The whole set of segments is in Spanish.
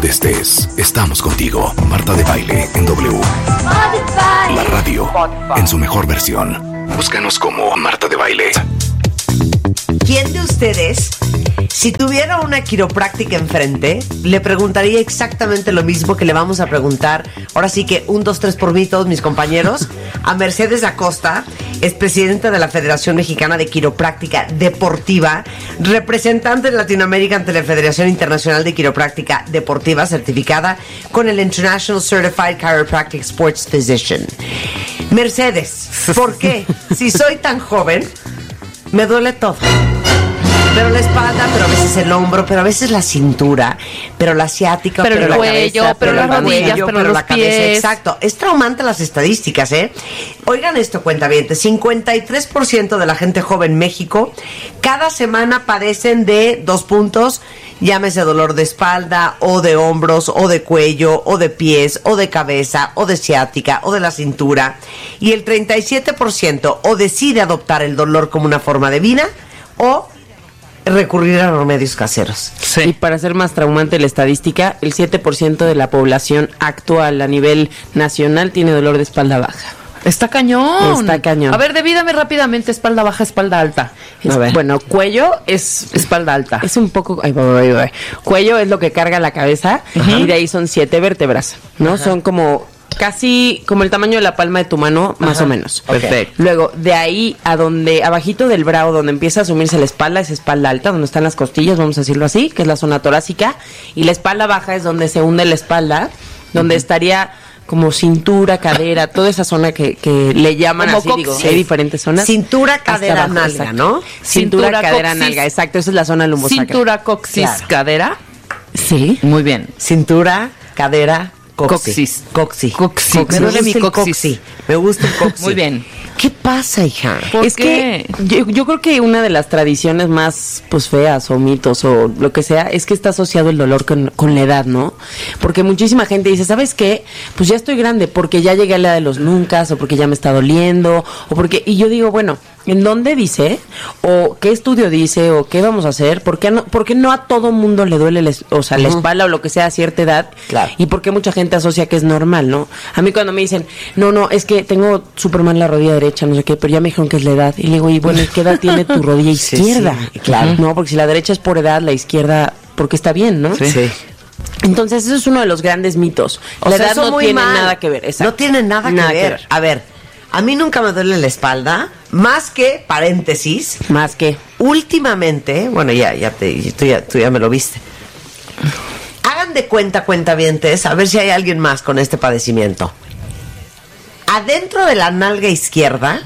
donde estés, estamos contigo. Marta de Baile en W. La radio en su mejor versión. Búscanos como Marta de Baile. ¿Quién de ustedes, si tuviera una quiropráctica enfrente, le preguntaría exactamente lo mismo que le vamos a preguntar, ahora sí que 1, 2, 3 por mí, todos mis compañeros, a Mercedes Acosta, es presidenta de la Federación Mexicana de Quiropráctica Deportiva, representante en Latinoamérica ante la Federación Internacional de Quiropráctica Deportiva, certificada con el International Certified Chiropractic Sports Physician. Mercedes, ¿por qué? Si soy tan joven, me duele todo. Pero la espalda, pero a veces el hombro, pero a veces la cintura, pero la ciática, pero el cuello, cabeza, pero las rodillas, pero los la cabeza. pies. Exacto. Es traumante las estadísticas, ¿eh? Oigan esto, cuentavientes. 53% de la gente joven en México cada semana padecen de 2 puntos, llámese dolor de espalda, o de hombros, o de cuello, o de pies, o de cabeza, o de ciática, o de la cintura. Y el 37% o decide adoptar el dolor como una forma de vida, o recurrir a remedios caseros. Sí. Y para ser más traumante la estadística, el 7% de la población actual a nivel nacional tiene dolor de espalda baja. Está cañón. Está cañón. A ver, divídame rápidamente, espalda baja, espalda alta. Bueno, cuello es espalda alta. Es un poco... Cuello es lo que carga la cabeza, y de ahí son 7 vértebras, ¿no? Son como... casi como el tamaño de la palma de tu mano, más o menos. Perfecto. Luego, de ahí a donde, abajito del brow, donde empieza a asumirse la espalda, es espalda alta, donde están las costillas, vamos a decirlo así, que es la zona torácica. Y la espalda baja es donde se hunde la espalda, donde estaría como cintura, cadera, toda esa zona que le llaman como así, coxis. digo, hay diferentes zonas. Cintura, cadera, abajo, nalga, exacto. ¿no? Cintura, cadera, coxis. nalga, exacto, esa es la zona lumbosacra. Cintura, coxis, Claro. cadera. Sí. Muy bien. Cintura, cadera, coxis. Coxis. Me duele mi coxis. Me gusta el coxis. Muy bien. ¿Qué pasa, hija? ¿Por Es qué? que yo creo que una de las tradiciones más pues feas o mitos o lo que sea es que está asociado el dolor con la edad, ¿no? Porque muchísima gente dice, ¿sabes qué? Pues ya estoy grande porque ya llegué a la edad de los nunca, o porque ya me está doliendo, o porque... Y yo digo, bueno, ¿en dónde dice? ¿O qué estudio dice? ¿O qué vamos a hacer? ¿Por qué no a todo mundo le duele la espalda o lo que sea a cierta edad? Claro. Y por qué mucha gente asocia que es normal, ¿no? A mí cuando me dicen, no, es que tengo súper mal la rodilla derecha, no sé qué, pero ya me dijeron que es la edad. Y le digo, y bueno, ¿qué edad tiene tu rodilla izquierda? Sí, claro. No, porque si la derecha es por edad, la izquierda, porque está bien, ¿no? Sí. Entonces, eso es uno de los grandes mitos. La edad eso no muy tiene mal. nada que ver. Exacto. No tiene nada que ver. A ver, a mí nunca me duele la espalda, más que, paréntesis, Más que... últimamente, bueno, tú ya me lo viste. Hagan de cuentavientes, a ver si hay alguien más con este padecimiento. Adentro de la nalga izquierda,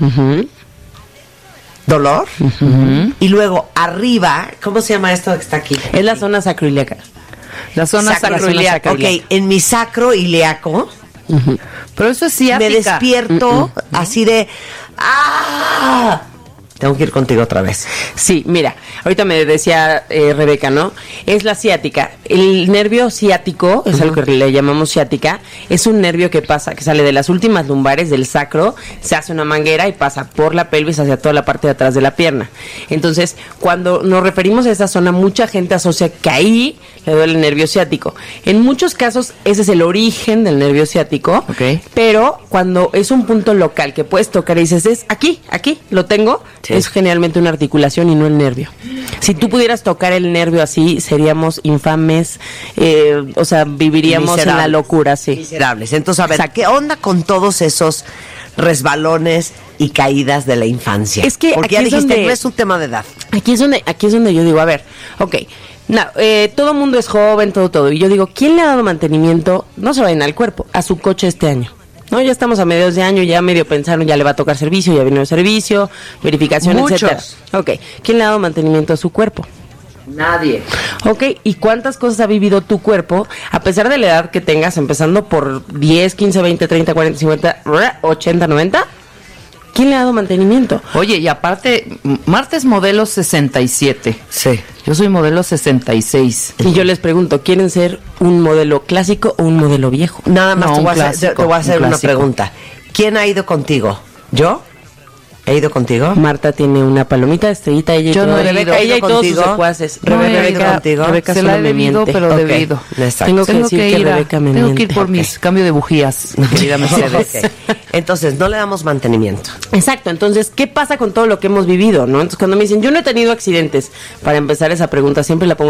dolor, y luego arriba, ¿cómo se llama esto que está aquí? Es la zona sacroiliaca. La zona sacroiliaca. Ok, en mi sacro ilíaco, Pero eso es ciática. me despierto así de... ¡Ah! Tengo que ir contigo otra vez. Sí, mira, ahorita me decía Rebeca, ¿no? Es la ciática. El nervio ciático, es algo que le llamamos ciática, es un nervio que pasa, que sale de las últimas lumbares del sacro, se hace una manguera y pasa por la pelvis hacia toda la parte de atrás de la pierna. Entonces, cuando nos referimos a esa zona, mucha gente asocia que ahí le duele el nervio ciático. En muchos casos, ese es el origen del nervio ciático, pero cuando es un punto local que puedes tocar y dices, es aquí, lo tengo, es generalmente una articulación y no el nervio. Si tú pudieras tocar el nervio así, seríamos infames, o sea, viviríamos en la locura, sí. Miserables. Entonces, a ver, ¿qué onda con todos esos resbalones y caídas de la infancia? Es que porque aquí ya dijiste, donde, no es un tema de edad. Aquí es donde yo digo, a ver, todo mundo es joven, todo. Y yo digo, ¿quién le ha dado mantenimiento? No se vayan al cuerpo, a su coche este año. No, ya estamos a mediados de año, ya medio pensaron, ya le va a tocar servicio, ya vino el servicio, verificación, etcétera. Ok, ¿quién le ha dado mantenimiento a su cuerpo? Nadie. Ok, ¿y cuántas cosas ha vivido tu cuerpo, a pesar de la edad que tengas, empezando por 10, 15, 20, 30, 40, 50, 80, 90? ¿Quién le ha dado mantenimiento? Oye, y aparte, Marta es modelo 67. Sí. Yo soy modelo 66. Y yo les pregunto, ¿quieren ser un modelo clásico o un modelo viejo? Nada más No, te un voy a clásico, hacer una clásico. pregunta. ¿Quién ha ido contigo? ¿Yo? ¿He ido contigo? Marta tiene una palomita de estrellita, ella y, Yo no he ido. ella y todos sus secuaces. Rebeca se la he debido, pero debido. Tengo que decir que Rebeca me tengo miente. que ir por mis cambio de bujías, mi querida Mercedes. Okay. Entonces, no le damos mantenimiento. Exacto, entonces, ¿qué pasa con todo lo que hemos vivido, no? Entonces, cuando me dicen, yo no he tenido accidentes, para empezar esa pregunta siempre la pongo